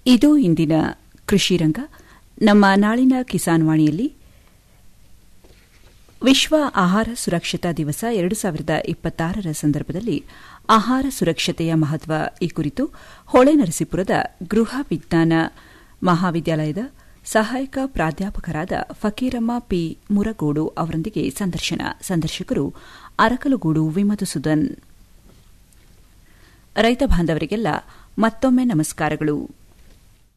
ಇದು ಇಂದಿನ ಕೃಷಿ ರಂಗ. ನಮ್ಮ ನಾಳಿನ ಕಿಸಾನ್ ವಾಣಿಯಲ್ಲಿ ವಿಶ್ವ ಆಹಾರ ಸುರಕ್ಷತಾ ದಿವಸ 2026ರ ಸಂದರ್ಭದಲ್ಲಿ ಆಹಾರ ಸುರಕ್ಷತೆಯ ಮಹತ್ವ ಈ ಕುರಿತು ಹೊಳೆನರಸೀಪುರದ ಗೃಹ ವಿಜ್ಞಾನ ಮಹಾವಿದ್ಯಾಲಯದ ಸಹಾಯಕ ಪ್ರಾಧ್ಯಾಪಕರಾದ ಫಕೀರಮ್ಮ ಪಿ ಮುರಗೋಡು ಅವರೊಂದಿಗೆ ಸಂದರ್ಶಕರು ಅರಕಲಗೂಡು ವಿಮಧುಸೂದನ್. ರೈತ ಬಾಂಧವರಿಗೆಲ್ಲ ಮತ್ತೊಮ್ಮೆ ನಮಸ್ಕಾರಗಳು.